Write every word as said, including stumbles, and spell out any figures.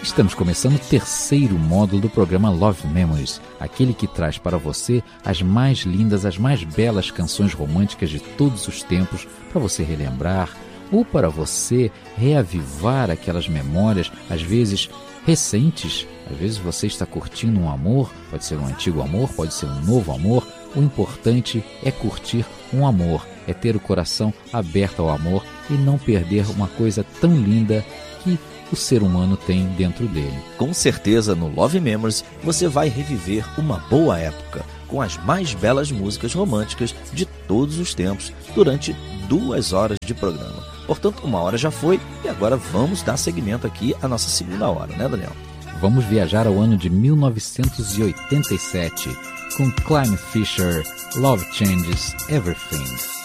Estamos começando o terceiro módulo do programa Love Memories, aquele que traz para você as mais lindas, as mais belas canções românticas de todos os tempos, para você relembrar ou para você reavivar aquelas memórias, às vezes recentes. Às vezes você está curtindo um amor, pode ser um antigo amor, pode ser um novo amor. O importante é curtir um amor, é ter o coração aberto ao amor e não perder uma coisa tão linda que o ser humano tem dentro dele. Com certeza, no Love Memories, você vai reviver uma boa época, com as mais belas músicas românticas de todos os tempos, durante duas horas de programa. Portanto, uma hora já foi e agora vamos dar seguimento aqui à nossa segunda hora, né, Daniel? Vamos viajar ao ano de mil novecentos e oitenta e sete, com Climate Fisher, Love Changes Everything.